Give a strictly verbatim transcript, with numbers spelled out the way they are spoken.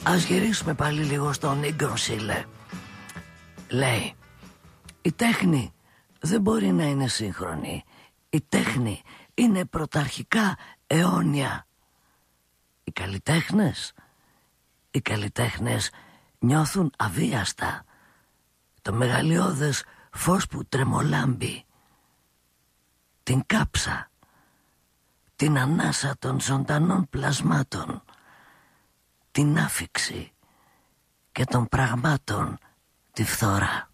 Ας γυρίσουμε πάλι λίγο στον Egon Schiele. Λέει, η τέχνη δεν μπορεί να είναι σύγχρονη. Η τέχνη είναι πρωταρχικά αιώνια. Οι καλλιτέχνες, οι καλλιτέχνες νιώθουν αβίαστα το μεγαλειώδες φως που τρεμολάμπει, την κάψα, την ανάσα των ζωντανών πλασμάτων, την άφιξη και των πραγμάτων τη φθορά.